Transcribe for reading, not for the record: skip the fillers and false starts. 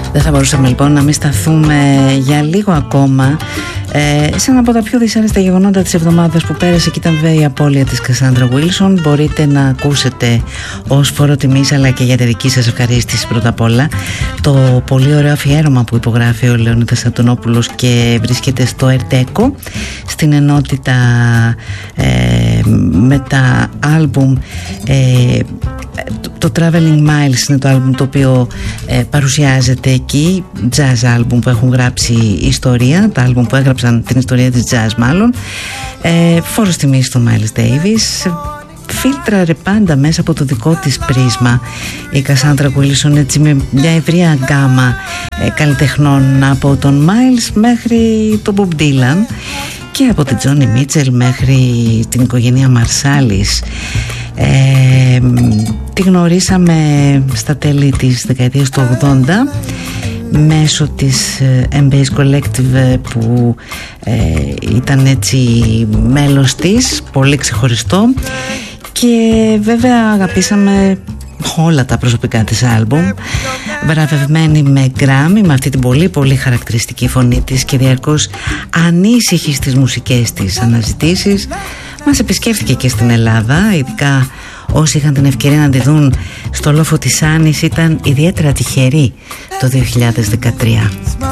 Δεν θα μπορούσαμε λοιπόν να μην σταθούμε για λίγο ακόμα σε ένα από τα πιο δυσάρεστα γεγονότα της εβδομάδας που πέρασε, και ήταν βέβαια η απώλεια της Κασάντρα Βίλσον. Μπορείτε να ακούσετε ως φόρο τιμής, αλλά και για τη δική σας ευχαρίστηση πρώτα απ' όλα, το πολύ ωραίο αφιέρωμα που υπογράφει ο Λεωνίδας Αντωνόπουλος και βρίσκεται στο Ερτέκο, στην ενότητα με τα άλμπουμ. Το Traveling Miles είναι το άλμπουμ το οποίο παρουσιάζεται εκεί, jazz άλμπουμ που έχουν γράψει ιστορία, τα άλμπουμ που έγραψαν την ιστορία της jazz μάλλον. Φόρος τιμής στο Miles Davis. Φίλτραρε πάντα μέσα από το δικό της πρίσμα η Κασάντρα Βίλσον, έτσι, με μια ευρεία γκάμα καλλιτεχνών, από τον Miles μέχρι τον Bob Dylan και από την Τζόνι Μίτσελ μέχρι την οικογένεια Μαρσάλης. Τη γνωρίσαμε στα τέλη της δεκαετίας του 80 μέσω της M-Base Collective που ήταν έτσι μέλος της, πολύ ξεχωριστό, και βέβαια αγαπήσαμε όλα τα προσωπικά της άλμπουμ. Βραβευμένη με Grammy, με αυτή την πολύ πολύ χαρακτηριστική φωνή της και διαρκώς ανήσυχη στις μουσικές της αναζητήσεις. Μας επισκέφθηκε και στην Ελλάδα, ειδικά όσοι είχαν την ευκαιρία να τη δουν στο λόφο της Άνης ήταν ιδιαίτερα τυχεροί το 2013.